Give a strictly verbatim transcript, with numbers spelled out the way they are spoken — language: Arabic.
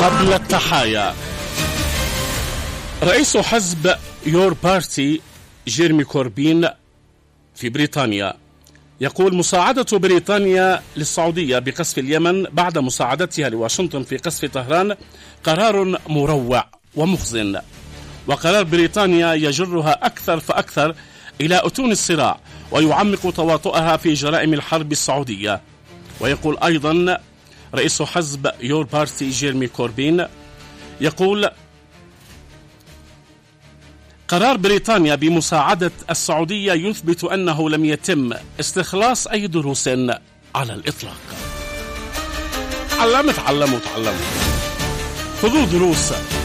قبل التحايا. رئيس حزب يور بارتي جيرمي كوربين في بريطانيا يقول مساعدة بريطانيا للسعودية بقصف اليمن بعد مساعدتها لواشنطن في قصف طهران قرار مروع ومخزن، وقرار بريطانيا يجرها أكثر فأكثر إلى أتون الصراع ويعمق تواطؤها في جرائم الحرب السعودية. ويقول أيضا رئيس حزب يور بارتي جيرمي كوربين يقول قرار بريطانيا بمساعدة السعودية يثبت أنه لم يتم استخلاص أي دروس على الإطلاق. علموا تعلموا تعلموا خذوا دروس.